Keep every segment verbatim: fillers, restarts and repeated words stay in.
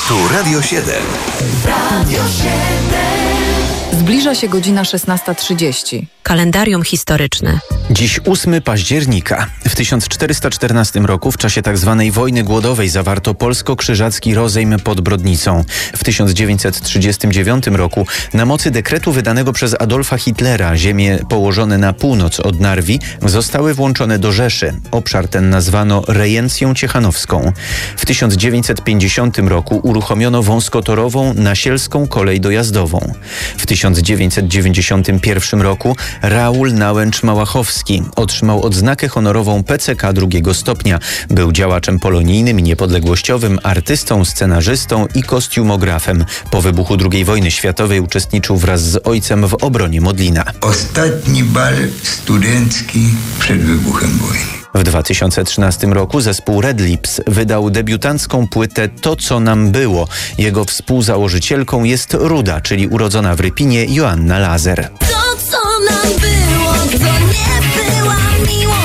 Tu Radio siedem. Radio siedem. Zbliża się godzina szesnasta trzydzieści. Kalendarium historyczne. Dziś ósmego października. W tysiąc czterysta czternastym roku w czasie tzw. wojny głodowej zawarto polsko-krzyżacki rozejm pod Brodnicą. W tysiąc dziewięćset trzydziestym dziewiątym roku na mocy dekretu wydanego przez Adolfa Hitlera ziemie położone na północ od Narwi zostały włączone do Rzeszy. Obszar ten nazwano Rejencją Ciechanowską. W tysiąc dziewięćset pięćdziesiątym roku uruchomiono wąskotorową nasielską kolej dojazdową. W tysiąc dziewięćset dziewięćdziesiątym pierwszym roku Raul Nałęcz-Małachowski otrzymał odznakę honorową P C K drugiego stopnia. Był działaczem polonijnym i niepodległościowym, artystą, scenarzystą i kostiumografem. Po wybuchu drugiej wojny światowej uczestniczył wraz z ojcem w obronie Modlina. Ostatni bal studencki przed wybuchem wojny. W dwa tysiące trzynastym roku zespół Red Lips wydał debiutancką płytę To, co nam było. Jego współzałożycielką jest Ruda, czyli urodzona w Rypinie Joanna Lazer. To, co nam było, to nie była miłość.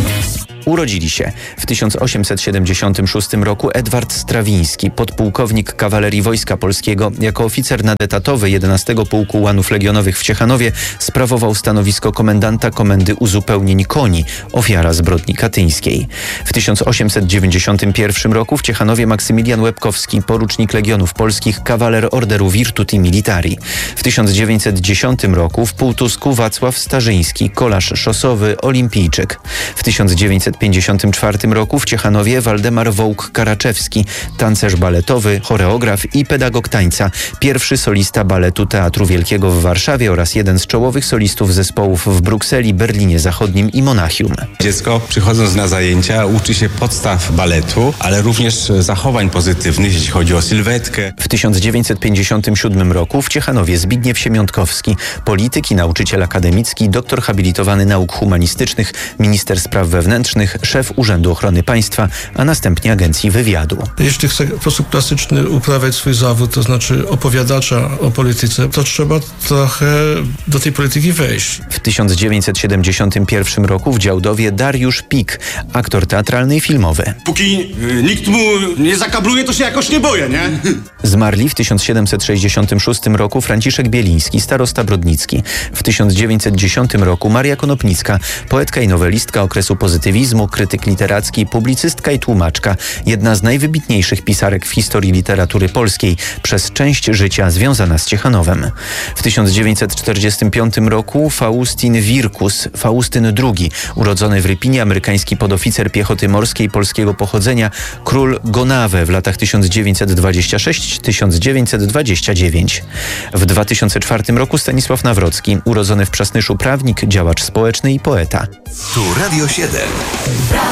Urodzili się w tysiąc osiemset siedemdziesiątym szóstym roku Edward Strawiński, podpułkownik kawalerii Wojska Polskiego. Jako oficer nadetatowy jedenastego Pułku Łanów Legionowych w Ciechanowie sprawował stanowisko komendanta Komendy Uzupełnień Koni, ofiara zbrodni katyńskiej. W tysiąc osiemset dziewięćdziesiątym pierwszym roku w Ciechanowie Maksymilian Łebkowski, porucznik Legionów Polskich, kawaler Orderu Virtuti Militari. W tysiąc dziewięćset dziesiątym roku w Półtusku Wacław Starzyński, kolarz szosowy, olimpijczyk. W tysiąc dziewięćset pięćdziesiątym czwartym roku w Ciechanowie Waldemar Wołk-Karaczewski, tancerz baletowy, choreograf i pedagog tańca, pierwszy solista baletu Teatru Wielkiego w Warszawie oraz jeden z czołowych solistów zespołów w Brukseli, Berlinie Zachodnim i Monachium. Dziecko, przychodząc na zajęcia, uczy się podstaw baletu, ale również zachowań pozytywnych, jeśli chodzi o sylwetkę. W tysiąc dziewięćset pięćdziesiątym siódmym roku w Ciechanowie Zbigniew Siemiątkowski, polityk i nauczyciel akademicki, doktor habilitowany nauk humanistycznych, minister spraw wewnętrznych, szef Urzędu Ochrony Państwa, a następnie Agencji Wywiadu. Jeśli chce w sposób klasyczny uprawiać swój zawód, to znaczy opowiadacza o polityce, to trzeba trochę do tej polityki wejść. W tysiąc dziewięćset siedemdziesiątym pierwszym roku w Działdowie Dariusz Pik, aktor teatralny i filmowy. Póki y, nikt mu nie zakabluje, to się jakoś nie boję, nie? Zmarli w tysiąc siedemset sześćdziesiątym szóstym roku Franciszek Bieliński, starosta brodnicki. W tysiąc dziewięćset dziesiątym roku Maria Konopnicka, poetka i nowelistka okresu pozytywizmu, krytyk literacki, publicystka i tłumaczka. Jedna z najwybitniejszych pisarek w historii literatury polskiej, przez część życia związana z Ciechanowem. W tysiąc dziewięćset czterdziestym piątym roku Faustin Wirkus, Faustyn drugi, urodzony w Rypinie, amerykański podoficer piechoty morskiej polskiego pochodzenia, król Gonawe w latach tysiąc dziewięćset dwudziesty szósty do tysiąc dziewięćset dwudziestego dziewiątego. W dwa tysiące czwartym roku Stanisław Nawrocki, urodzony w Przasnyszu, prawnik, działacz społeczny i poeta. Tu Radio siedem.